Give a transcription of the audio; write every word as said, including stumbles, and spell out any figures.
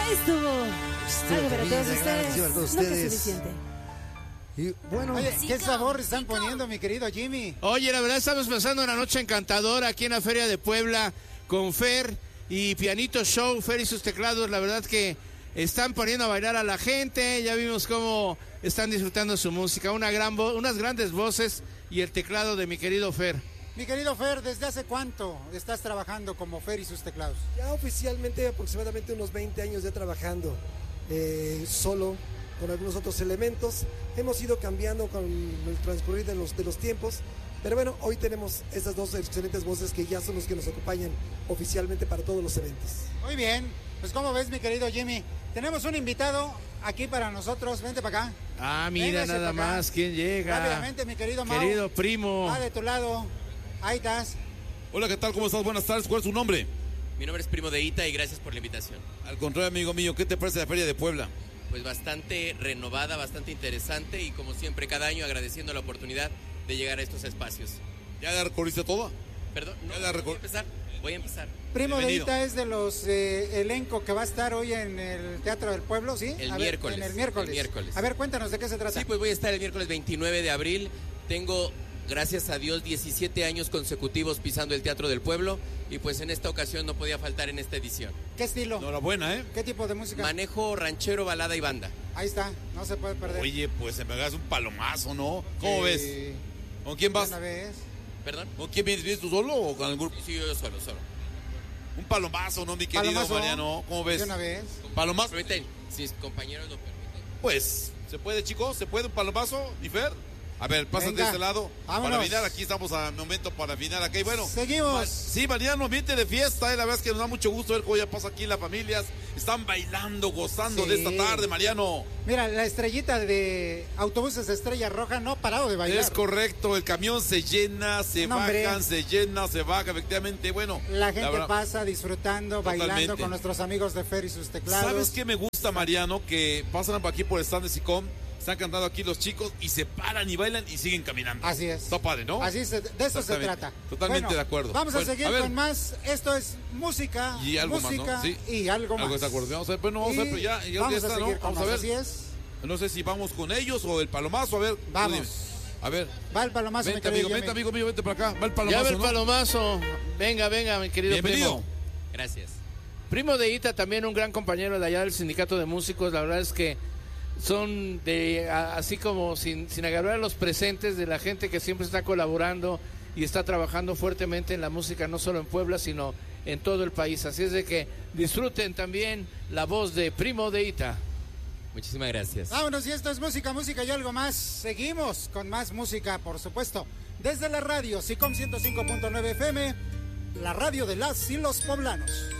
estuvo. Estuvo Algo para divina, todos gran ustedes. canción para todos Nunca ustedes. suficiente. Y bueno, Oye, ¿qué sabor están poniendo, mi querido Jimmy? Oye, la verdad estamos pasando una noche encantadora aquí en la Feria de Puebla con Fer y Pianito Show, Fer y sus teclados. La verdad que están poniendo a bailar a la gente. Ya vimos cómo están disfrutando su música. Una gran vo- unas grandes voces y el teclado de mi querido Fer. Mi querido Fer, ¿desde hace cuánto estás trabajando como Fer y sus teclados? Ya oficialmente aproximadamente unos veinte años ya trabajando eh, solo con algunos otros elementos. Hemos ido cambiando con el transcurrir de los, de los tiempos, pero bueno, hoy tenemos estas dos excelentes voces que ya son los que nos acompañan oficialmente para todos los eventos. Muy bien, pues ¿cómo ves, mi querido Jimmy? Tenemos un invitado aquí para nosotros, vente para acá. Ah, mira Véngase nada para acá. más quién llega. Rápidamente, mi querido Mau. Querido primo. Ah, de tu lado, ahí estás. Hola, ¿qué tal? ¿Cómo estás? Buenas tardes. ¿Cuál es su nombre? Mi nombre es Primo de Ita y gracias por la invitación. Al contrario, amigo mío, ¿qué te parece la Feria de Puebla? Pues bastante renovada, bastante interesante y como siempre cada año agradeciendo la oportunidad de llegar a estos espacios. ¿Ya la recorriste toda? Perdón, no, Ya la voy recor- a empezar, voy a empezar. Primo de Bienvenido. Ita es de los eh, elenco que va a estar hoy en el Teatro del Pueblo, ¿sí? El A ver, miércoles, en el miércoles. el miércoles. A ver, cuéntanos de qué se trata. Sí, pues voy a estar el miércoles veintinueve de abril. Tengo, gracias a Dios, diecisiete años consecutivos pisando el Teatro del Pueblo y pues en esta ocasión no podía faltar en esta edición. ¿Qué estilo? Enhorabuena, ¿eh? ¿Qué tipo de música? Manejo ranchero, balada y banda. Ahí está, no se puede perder. Oye, pues se me hagas un palomazo, ¿no? ¿Cómo Eh, ves? ¿Con quién vas? Una vez. ¿Perdón? ¿Con quién vienes? ¿Vienes tú solo o con el grupo? Sí, yo solo, solo. Un palomazo, ¿no, mi querido Palomazo. Mariano? ¿Cómo ves? De una vez. ¿Palomazo? ¿Permiten? Si mis compañeros lo permiten. Pues, ¿se puede, chicos? ¿Se puede un palomazo, mi Fer? A ver, pásate Venga, de este lado. vámonos. Para final, aquí estamos a momento para final. Aquí, bueno. Seguimos. Ma- Sí, Mariano, ambiente de fiesta. Eh, la verdad es que nos da mucho gusto ver cómo ya pasa aquí las familias. Están bailando, gozando Sí. de esta tarde, Mariano. Mira, la estrellita de autobuses Estrella Roja no ha parado de bailar. Es correcto, el camión se llena, se No, hombre. bajan, se llena, se baja, efectivamente. Bueno, La gente verdad- pasa disfrutando, bailando Totalmente. con nuestros amigos de Fer y sus teclados. ¿Sabes qué me gusta, Mariano? Que pasan por aquí por el stand de Sicom, están cantando aquí los chicos y se paran y bailan y siguen caminando. Así es. Está padre, ¿no? Así se- de eso se Exactamente. trata. Totalmente Bueno, de acuerdo. Vamos Bueno, a seguir a ver. con más. Esto es música, Y algo más, música ¿no? Sí. y algo más. Algo de acuerdo. Vamos a ver, bueno, vamos a ver, Y pero ya, ya vamos está, a ¿no? seguir con Vamos a más, ver. así es. No sé si vamos con ellos o el palomazo, a ver. tú Vamos. dime. A ver. Va el palomazo, mi Vente, querido amigo, vente, Jimmy. amigo mío, vente para acá. Va el palomazo, Ya ve el ¿no? palomazo. Venga, venga, mi querido Bienvenido. primo. Gracias. Primo de Ita, también un gran compañero de allá del sindicato de músicos. La verdad es que son de a- así como sin, sin agarrar a los presentes de la gente que siempre está colaborando y está trabajando fuertemente en la música, no solo en Puebla, sino en todo el país. Así es de que disfruten también la voz de Primo de Ita. Muchísimas gracias. Vámonos, y esto es música, música y algo más. Seguimos con más música, por supuesto. Desde la radio, Sicom ciento cinco punto nueve F M, la radio de las y los poblanos.